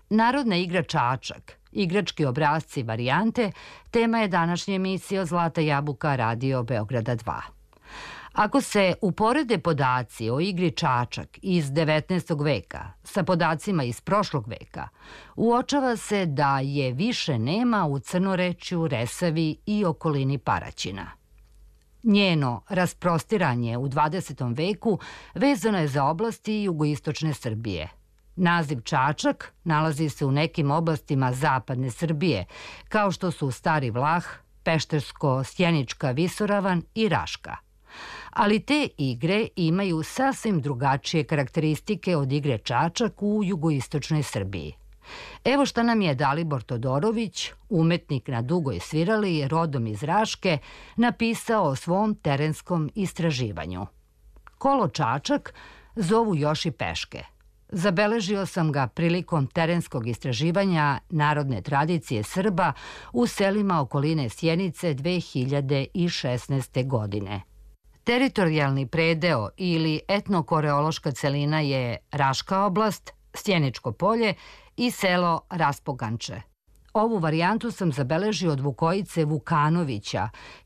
Narodna igra čačak, igrački obrasci i varijante, tema je današnje emisije od Zlata jabuka Radio Beograda 2. Ako se uporede podaci o igri čačak iz 19. veka sa podacima iz prošlog veka, uočava se da je više nema u Crnorečju, Resavi i okolini Paraćina. Njeno rasprostiranje u 20. veku vezano je za oblasti jugoistočne Srbije. Naziv Čačak nalazi se u nekim oblastima zapadne Srbije, kao što su Stari Vlah, Peštersko-Sjenička visoravan i Raška. Ali te igre imaju sasvim drugačije karakteristike od igre čačak u jugoistočnoj Srbiji. Evo šta nam je Dalibor Todorović, umetnik na dugoj svirali, rodom iz Raške, napisao o svom terenskom istraživanju. Kolo čačak zovu još i peške. Zabeležio sam ga prilikom terenskog istraživanja narodne tradicije Srba u selima okoline Sjenice 2016. godine. Teritorijalni predeo ili etnokoreološka celina je Raška oblast, Sjeničko polje i selo Raspoganče. Ovu varijantu sam zabeležio od Vukojice Vukanovića,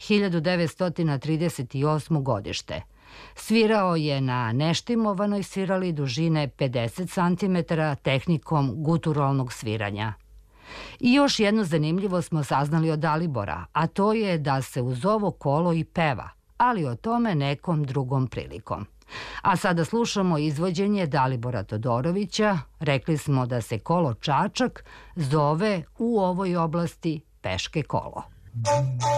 1938. godište. Svirao je na neštimovanoj svirali dužine 50 cm tehnikom guturalnog sviranja. I još jedno zanimljivo smo saznali od Dalibora, a to je da se uz ovo kolo i peva, ali o tome nekom drugom prilikom. A sada slušamo izvođenje Dalibora Todorovića. Rekli smo da se kolo čačak zove u ovoj oblasti peške kolo.